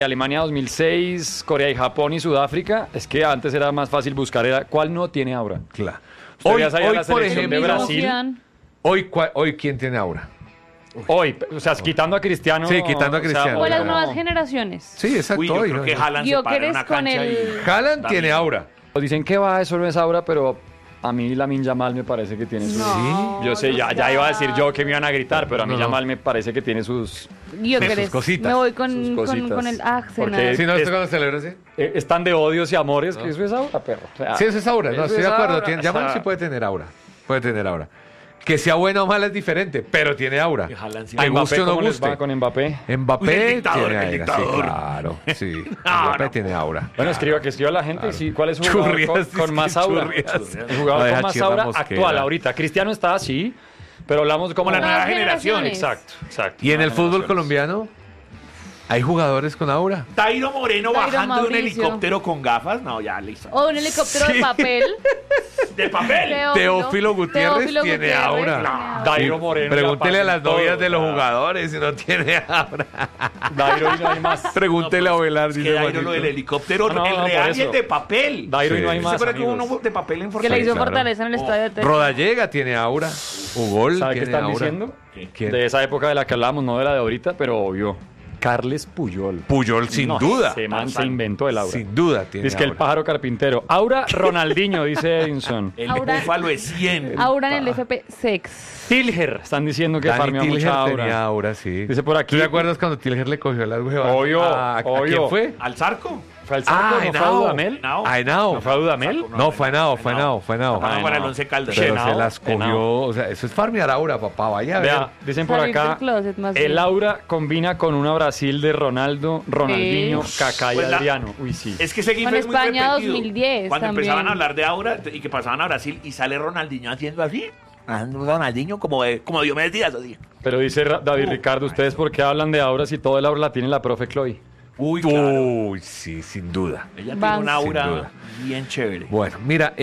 Alemania 2006, Corea y Japón y Sudáfrica, es que antes era más fácil buscar, ¿cuál no tiene aura? Claro. Usted Hoy, ya sabía hoy, la por selección de ejemplo, Brasil. hoy, ¿quién tiene aura? Hoy, o sea, quitando a Cristiano. Sí, quitando a o sea, Cristiano. O las no. nuevas generaciones. Sí, exacto. Uy, yo hoy, creo ¿no? que Haaland se para en Gyökeres una con cancha el- y... Haaland tiene aura. Dicen que va, eso no es aura, pero a mí Lamine Yamal me parece que tiene sus... No, Yo sé, ya iba a decir yo que me iban a gritar, pero a mí No. Yamal me parece que tiene sus... Gyökeres. sus cositas. Me voy Sus con cositas. el Arsenal. Porque- Si no, Es- ¿usted cuando celebra así? Están de odios y amores, que eso es aura, perro. O sea, Sí, eso es aura. No, eso estoy de es acuerdo. aura, Tiene, o sea, Yamal sí puede tener aura. Puede tener aura. Que sea buena o mala es diferente, pero tiene aura. Que Haaland sí. Me Mbappé, guste o no ¿cómo les va guste. con Mbappé? Mbappé Uy, el dictador, tiene el aura, sí, dictador. claro. Sí, No, Mbappé no. tiene aura. Bueno, que escriba la gente. Y sí, ¿cuál es su jugador Churrias, con más aura? churrias. El jugador No, deja con más chirra aura mosquera. actual ahorita. Cristiano está así, pero hablamos como Como la Nuevas nueva generación. generaciones. Exacto. ¿Y en el Nuevas fútbol generaciones. colombiano hay jugadores con aura? Tairo Moreno Tairo bajando de un Mauricio. helicóptero con gafas. No, ya listo. O un helicóptero Sí. de papel. De papel. Teófilo Gutiérrez tiene aura. tiene Dairo Moreno. Pregúntele ya a las pasa en novias todo, de los o sea, jugadores si no tiene aura. Dairo y no hay más. Pregúntele a Ovelar. Es dice que Dairo Juanito. lo del helicóptero, No, no, el por real y eso. el de papel. Dairo y Sí. no hay ¿Se más. acuerda que hubo amigos. uno de papel en Que Fortaleza? le hizo claro. Fortaleza en el estadio de Texas. Rodallega tiene aura. Ugol ¿Sabe qué tiene están aura. diciendo? ¿Quién? De esa época de la que hablábamos, no de la de ahorita, pero obvio. Carles Puyol. Puyol, sin No, duda. Ese man se inventó el aura. Sin duda tiene Dice que el aura. pájaro carpintero. Aura Ronaldinho, dice Edinson. El Ahora- búfalo es 100. Aura en el FP Sex. Tilger, están diciendo que Dani farmeó Tilger mucha tenía aura. aura, sí. Dice por aquí. ¿Tú te acuerdas cuando Tilger le cogió las huevas? Obvio, ¿A obvio. quién fue? ¿Al Zarco? ¿Fue al Zarco? Ah, ¿No fue a Henao. Dudamel? Henao. A Henao. ¿No fue a Dudamel? No, fue Henao, fue Henao, fue Henao. Ah, Ah, para no. el Once Caldas. Pero Henao, se las cogió, Henao. o sea, eso es farmear aura, papá, vaya a ver. Vea, dicen por Salir acá, del closet, más el bien. aura combina con una Brasil de Ronaldo, Ronaldinho, Sí. Kaká y Pues la- Adriano. Uy, sí. Es que ese GIF Con es muy España repetido. 2010 Cuando también. empezaban a hablar de aura y que pasaban a Brasil y sale Ronaldinho haciendo así. Ronaldinho como Diomedes Díaz así. Pero dice David Ricardo, ¿ustedes por qué hablan de aura si todo el aura la tiene la profe Chloe? Uy, claro. Uy, sí, sin duda. Ella tiene Vamos. un Sin aura duda. bien chévere. Bueno, mira,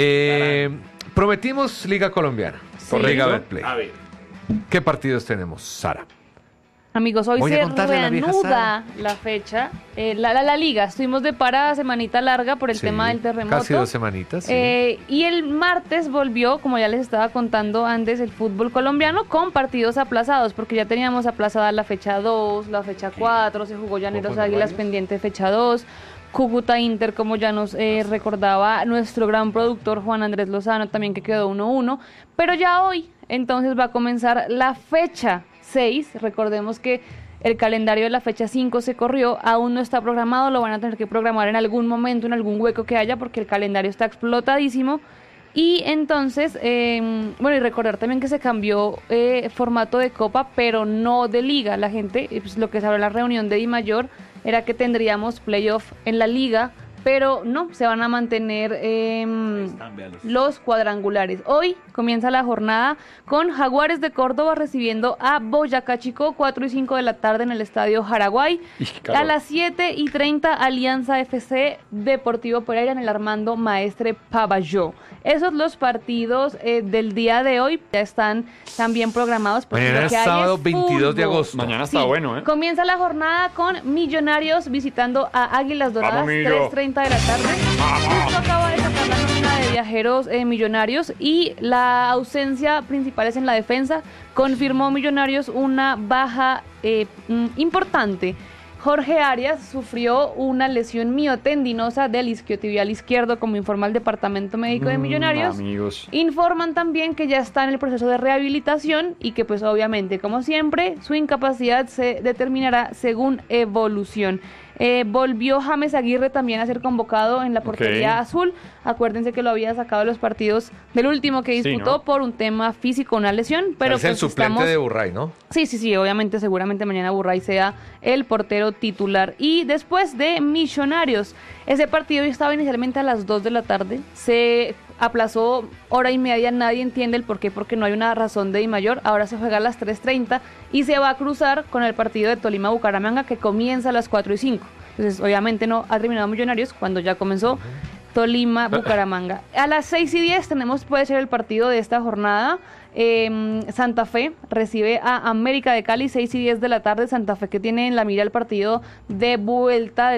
prometimos Liga Colombiana. Sí. Liga Correcto. Betplay. A ver. ¿Qué partidos tenemos, Sara? Amigos, hoy Voy a se contarle a la vieja reanuda la fecha. La liga. Estuvimos de parada semanita larga por el Sí, tema del terremoto. Casi 2 semanitas. Sí. Y el martes volvió, como ya les estaba contando antes, el fútbol colombiano con partidos aplazados, porque ya teníamos aplazada la fecha 2, la fecha 4, se jugó Llaneros poner Águilas varios? pendiente fecha 2, Cúcuta Inter, como ya nos recordaba nuestro gran productor Juan Andrés Lozano, también que quedó 1-1, pero ya hoy entonces va a comenzar la fecha 6, recordemos que el calendario de la fecha 5 se corrió, aún no está programado, lo van a tener que programar en algún momento, en algún hueco que haya, porque el calendario está explotadísimo. Y entonces, bueno, y recordar también que se cambió formato de copa, pero no de liga. La gente, pues, lo que se habló en la reunión de Dimayor era que tendríamos playoff en la liga, pero no, se van a mantener los cuadrangulares. Hoy comienza la jornada con Jaguares de Córdoba recibiendo a Boyacá Chico, 4 y 5 de la tarde en el Estadio Jaraguay. A las 7:30 Alianza FC Deportivo Pereira en el Armando Maestre Pavalló. Esos los partidos del día de hoy ya están también programados. Porque Mañana lo es que hay sábado 22 de fútbol. agosto. Mañana está Sí, bueno, ¿eh? Comienza la jornada con Millonarios visitando a Águilas Doradas, Vamos, Millo. 3:30 de la tarde. Justo acaba de sacar la nómina de Viajeros Millonarios y la ausencia principal es en la defensa. Confirmó Millonarios una baja importante. Jorge Arias sufrió una lesión miotendinosa del isquiotibial izquierdo, como informa el Departamento Médico de Millonarios. Amigos. Informan también que ya está en el proceso de rehabilitación y que pues obviamente, como siempre, su incapacidad se determinará según evolución. Volvió James Aguirre también a ser convocado en la portería azul. Acuérdense que lo había sacado de los partidos del último que Sí, disputó ¿no? por un tema físico, una lesión. Pero es el pues suplente estamos... de Burray, ¿no? Sí, obviamente, seguramente mañana Burray sea el portero titular. Y después de Millonarios, ese partido estaba inicialmente a las 2 de la tarde, se aplazó hora y media, nadie entiende el por qué, porque no hay una razón de Dimayor, ahora se juega a las 3:30 y se va a cruzar con el partido de Tolima-Bucaramanga que comienza a las 4:05. Entonces, obviamente no ha terminado Millonarios cuando ya comenzó Tolima, Bucaramanga. A las 6:10 puede ser el partido de esta jornada. Santa Fe recibe a América de Cali, 6:10 de la tarde. Santa Fe que tiene en la mira el partido de vuelta